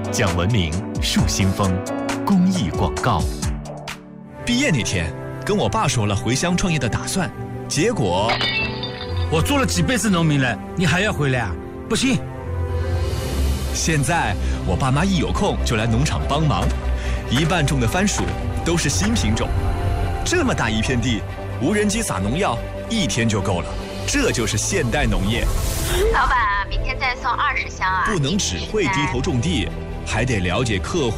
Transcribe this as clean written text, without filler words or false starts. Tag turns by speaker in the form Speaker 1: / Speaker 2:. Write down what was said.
Speaker 1: 讲文明树新风，公益广告。
Speaker 2: 毕业那天，跟我爸说了回乡创业的打算，结果
Speaker 3: 我做了几辈子农民了，你还要回来啊？不行。
Speaker 2: 现在我爸妈一有空就来农场帮忙，一半种的番薯都是新品种。这么大一片地，无人机撒农药1天就够了，这就是现代农业。
Speaker 4: 老板，明天再送20箱啊！
Speaker 2: 不能只会低头种地，还得了解客户